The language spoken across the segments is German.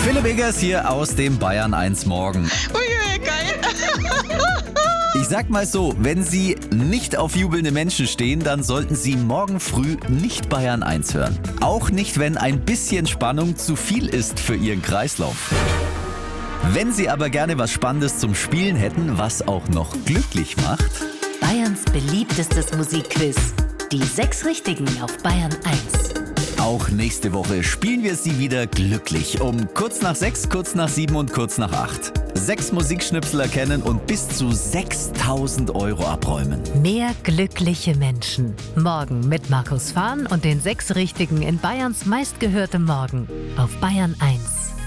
Philipp Eggers hier aus dem Bayern 1 Morgen. Ui, geil. Ich sag mal so, wenn Sie nicht auf jubelnde Menschen stehen, dann sollten Sie morgen früh nicht Bayern 1 hören. Auch nicht, wenn ein bisschen Spannung zu viel ist für Ihren Kreislauf. Wenn Sie aber gerne was Spannendes zum Spielen hätten, was auch noch glücklich macht. Bayerns beliebtestes Musikquiz. Die 6 Richtigen auf Bayern 1. Auch nächste Woche spielen wir Sie wieder glücklich. Um kurz nach 6, kurz nach 7 und kurz nach 8. 6 Musikschnipsel erkennen und bis zu 6.000 € abräumen. Mehr glückliche Menschen. Morgen mit Markus Fahn und den 6 Richtigen in Bayerns meistgehörtem Morgen auf Bayern 1.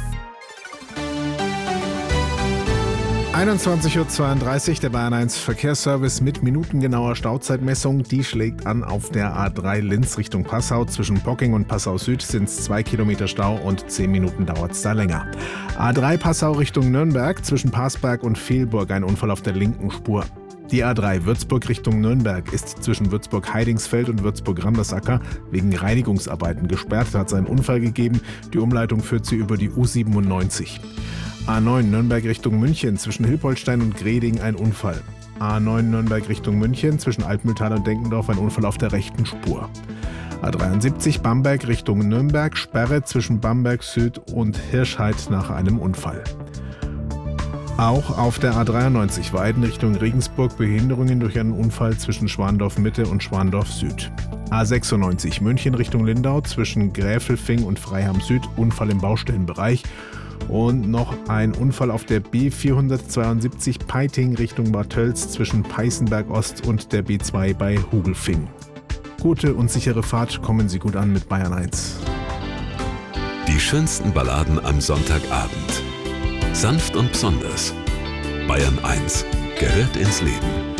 21.32 Uhr, der Bayern 1 Verkehrsservice mit minutengenauer Stauzeitmessung. Die schlägt an auf der A3 Linz Richtung Passau. Zwischen Bocking und Passau Süd sind es 2 Kilometer Stau und 10 Minuten dauert es da länger. A3 Passau Richtung Nürnberg, zwischen Parsberg und Fehlburg ein Unfall auf der linken Spur. Die A3 Würzburg Richtung Nürnberg ist zwischen Würzburg-Heidingsfeld und Würzburg-Randersacker wegen Reinigungsarbeiten gesperrt. Hat es einen Unfall gegeben. Die Umleitung führt sie über die U97. A9 Nürnberg Richtung München, zwischen Hilpoltstein und Greding ein Unfall. A9 Nürnberg Richtung München, zwischen Altmühltal und Denkendorf ein Unfall auf der rechten Spur. A73 Bamberg Richtung Nürnberg, Sperre zwischen Bamberg Süd und Hirschheid nach einem Unfall. Auch auf der A93 Weiden Richtung Regensburg Behinderungen durch einen Unfall zwischen Schwandorf Mitte und Schwandorf Süd. A96 München Richtung Lindau, zwischen Gräfelfing und Freiham Süd, Unfall im Baustellenbereich. Und noch ein Unfall auf der B472 Peiting Richtung Bad Tölz zwischen Peißenberg Ost und der B2 bei Hugelfing. Gute und sichere Fahrt, kommen Sie gut an mit Bayern 1. Die schönsten Balladen am Sonntagabend. Sanft und besonders. Bayern 1 gehört ins Leben.